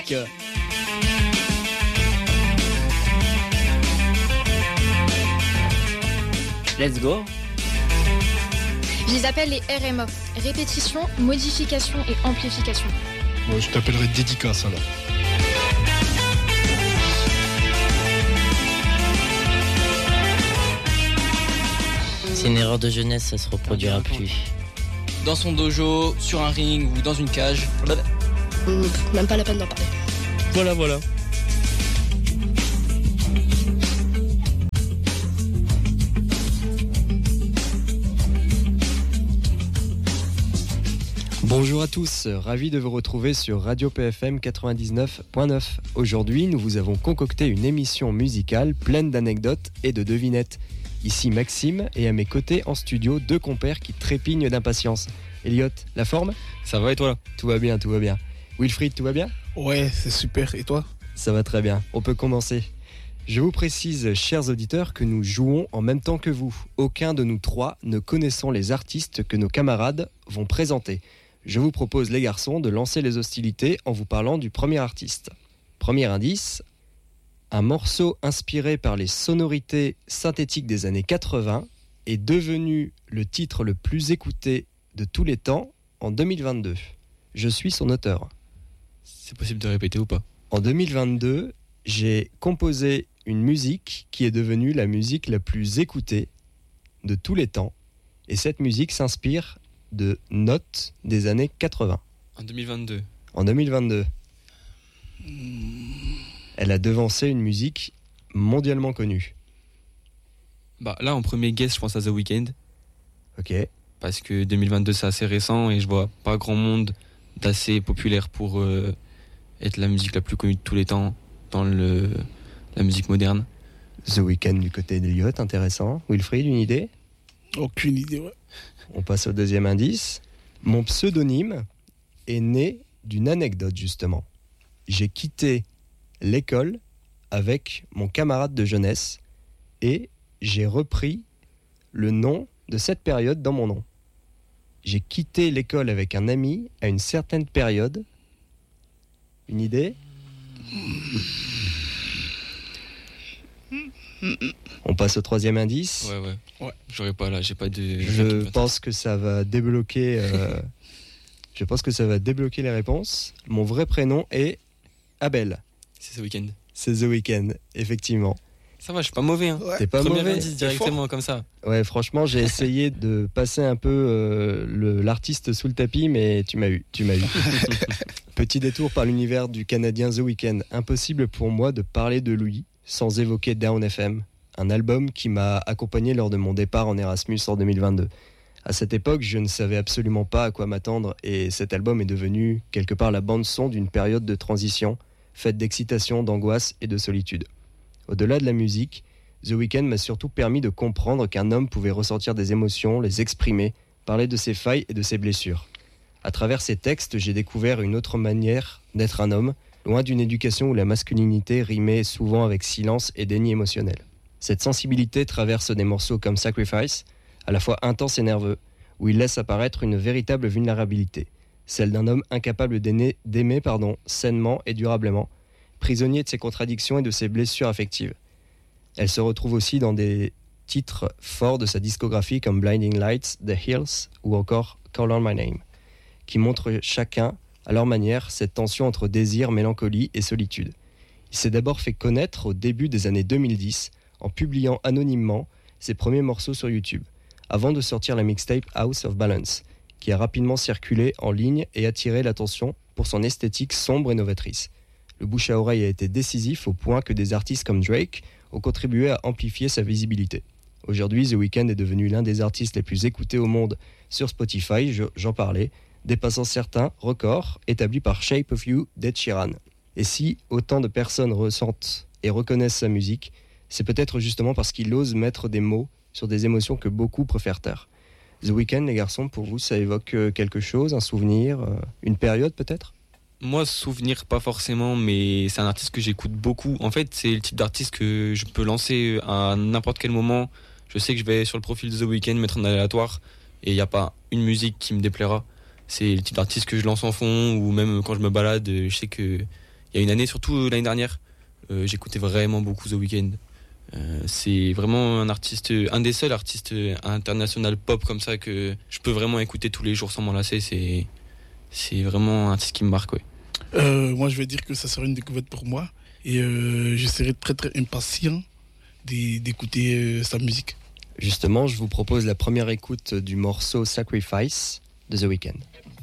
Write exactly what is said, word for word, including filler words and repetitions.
attaque. Let's go. Je les appelle les R M A. Répétition, modification et amplification. Moi, je t'appellerai dédicace alors. C'est une erreur de jeunesse, ça se reproduira plus. Dans son dojo, sur un ring ou dans une cage. Mmh, même pas la peine d'en parler. Voilà, voilà. Bonjour à tous, ravi de vous retrouver sur Radio P F M quatre-vingt-dix-neuf point neuf. Aujourd'hui, nous vous avons concocté une émission musicale pleine d'anecdotes et de devinettes. Ici Maxime et à mes côtés en studio, deux compères qui trépignent d'impatience. Elliot, la forme ? Ça va et toi ? Tout va bien, tout va bien. Wilfried, tout va bien ? Ouais, c'est super. Et toi ? Ça va très bien, on peut commencer. Je vous précise, chers auditeurs, que nous jouons en même temps que vous. Aucun de nous trois ne connaissons les artistes que nos camarades vont présenter. Je vous propose, les garçons, de lancer les hostilités en vous parlant du premier artiste. Premier indice, un morceau inspiré par les sonorités synthétiques des années quatre-vingts est devenu le titre le plus écouté de tous les temps en deux mille vingt-deux. Je suis son auteur. C'est possible de répéter ou pas ? En deux mille vingt-deux, j'ai composé une musique qui est devenue la musique la plus écoutée de tous les temps. Et cette musique s'inspire de notes des années quatre-vingts. En deux mille vingt-deux. En deux mille vingt-deux. Elle a devancé une musique mondialement connue. Bah là, en premier guess, je pense à The Weeknd. Ok. Parce que deux mille vingt-deux, c'est assez récent et je vois pas grand monde d'assez populaire pour euh, être la musique la plus connue de tous les temps dans le, la musique moderne. The Weeknd du côté d'Eliott, intéressant. Wilfried, une idée ? Aucune idée, ouais. On passe au deuxième indice. Mon pseudonyme est né d'une anecdote, justement. J'ai quitté l'école avec mon camarade de jeunesse et j'ai repris le nom de cette période dans mon nom. J'ai quitté l'école avec un ami à une certaine période. Une idée ? On passe au troisième indice. Ouais, ouais. Ouais. J'aurais pas là, j'ai pas de... Je pense que ça va débloquer... Euh, je pense que ça va débloquer les réponses. Mon vrai prénom est Abel. C'est The Weeknd. C'est The Weeknd, effectivement. Ça va, je suis pas mauvais. Hein. Ouais. T'es pas Premier mauvais. indice directement comme ça. Ouais, franchement, j'ai essayé de passer un peu euh, le, l'artiste sous le tapis, mais tu m'as eu, tu m'as eu. Petit détour par l'univers du Canadien The Weeknd. Impossible pour moi de parler de lui sans évoquer Down F M, un album qui m'a accompagné lors de mon départ en Erasmus en deux mille vingt-deux. À cette époque, je ne savais absolument pas à quoi m'attendre et cet album est devenu quelque part la bande-son d'une période de transition faite d'excitation, d'angoisse et de solitude. Au-delà de la musique, The Weeknd m'a surtout permis de comprendre qu'un homme pouvait ressentir des émotions, les exprimer, parler de ses failles et de ses blessures. À travers ces textes, j'ai découvert une autre manière d'être un homme, loin d'une éducation où la masculinité rimait souvent avec silence et déni émotionnel. Cette sensibilité traverse des morceaux comme Sacrifice, à la fois intense et nerveux, où il laisse apparaître une véritable vulnérabilité, celle d'un homme incapable d'aimer, d'aimer pardon, sainement et durablement, prisonnier de ses contradictions et de ses blessures affectives. Elle se retrouve aussi dans des titres forts de sa discographie comme Blinding Lights, The Hills ou encore Call on My Name, qui montrent chacun, à leur manière, cette tension entre désir, mélancolie et solitude. Il s'est d'abord fait connaître au début des années deux mille dix en publiant anonymement ses premiers morceaux sur YouTube, avant de sortir la mixtape House of Balance, qui a rapidement circulé en ligne et attiré l'attention pour son esthétique sombre et novatrice. Le bouche à oreille a été décisif au point que des artistes comme Drake ont contribué à amplifier sa visibilité. Aujourd'hui, The Weeknd est devenu l'un des artistes les plus écoutés au monde sur Spotify, je, j'en parlais, dépassant certains records établis par Shape of You d'Ed Sheeran. Et si autant de personnes ressentent et reconnaissent sa musique, c'est peut-être justement parce qu'il ose mettre des mots sur des émotions que beaucoup préfèrent taire. The Weeknd, les garçons, pour vous, ça évoque quelque chose, un souvenir, une période peut-être ? Moi, souvenir, pas forcément, mais c'est un artiste que j'écoute beaucoup. En fait, c'est le type d'artiste que je peux lancer à n'importe quel moment. Je sais que je vais sur le profil de The Weeknd, mettre un aléatoire, et il n'y a pas une musique qui me déplaira. C'est le type d'artiste que je lance en fond, ou même quand je me balade, je sais qu'il il y a une année, surtout l'année dernière, euh, j'écoutais vraiment beaucoup The Weeknd. Euh, c'est vraiment un artiste, un des seuls artistes international pop comme ça que je peux vraiment écouter tous les jours sans m'en lasser. C'est, c'est vraiment un artiste qui me marque, ouais. Euh, moi, je vais dire que ça sera une découverte pour moi. Et euh, je serai très très impatient d'é- d'écouter euh, sa musique. Justement, je vous propose la première écoute du morceau Sacrifice de The Weeknd.